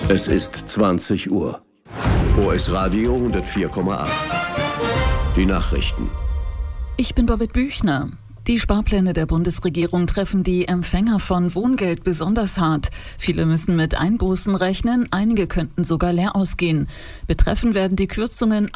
Es ist 20 Uhr. OS Radio 104,8. Die Nachrichten. Ich bin Babette Büchner. Die Sparpläne der Bundesregierung treffen die Empfänger von Wohngeld besonders hart. Viele müssen mit Einbußen rechnen, einige könnten sogar leer ausgehen. Betreffen werden die Kürzungen